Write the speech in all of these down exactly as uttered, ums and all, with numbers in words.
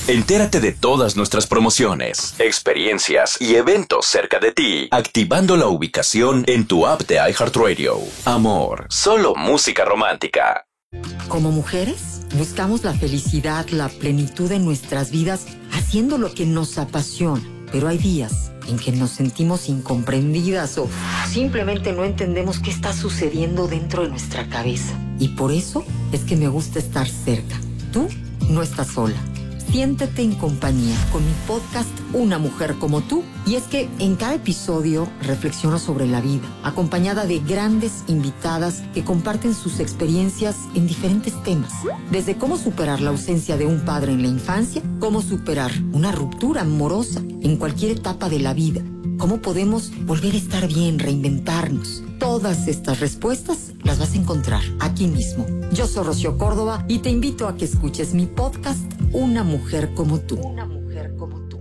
Entérate de todas nuestras promociones, experiencias y eventos cerca de ti, activando la ubicación en tu app de iHeartRadio. Amor, solo música romántica. Como mujeres, buscamos la felicidad, la plenitud en nuestras vidas, haciendo lo que nos apasiona. Pero hay días en que nos sentimos incomprendidas o simplemente no entendemos qué está sucediendo dentro de nuestra cabeza. Y por eso es que me gusta estar cerca. Tú no estás sola. Siéntete en compañía con mi podcast Una Mujer Como Tú. Y es que en cada episodio reflexiono sobre la vida, acompañada de grandes invitadas que comparten sus experiencias en diferentes temas. Desde cómo superar la ausencia de un padre en la infancia, cómo superar una ruptura amorosa en cualquier etapa de la vida, cómo podemos volver a estar bien, reinventarnos. Todas estas respuestas las vas a encontrar aquí mismo. Yo soy Rocío Córdoba y te invito a que escuches mi podcast Una Mujer Como Tú. Una mujer como tú.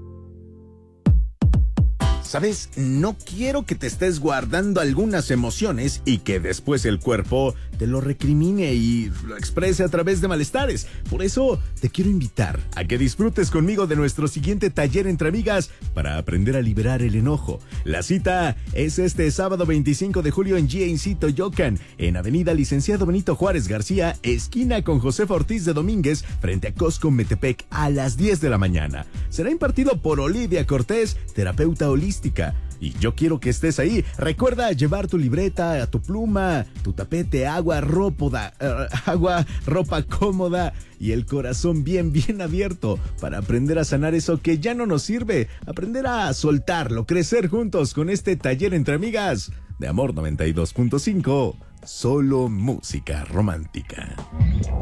¿Sabes? No quiero que te estés guardando algunas emociones y que después el cuerpo te lo recrimine y lo exprese a través de malestares. Por eso te quiero invitar a que disfrutes conmigo de nuestro siguiente taller entre amigas para aprender a liberar el enojo. La cita es este sábado veinticinco de julio en G N C Toyocan, en Avenida Licenciado Benito Juárez García, esquina con Josefa Ortiz de Domínguez, frente a Costco Metepec, a las diez de la mañana. Será impartido por Olivia Cortés, terapeuta holística. Y yo quiero que estés ahí. Recuerda llevar tu libreta, tu pluma, tu tapete, agua, ropa, uh, agua, ropa cómoda y el corazón bien, bien abierto para aprender a sanar eso que ya no nos sirve. Aprender a soltarlo, crecer juntos con este taller entre amigas de Amor noventa y dos punto cinco. Solo música romántica.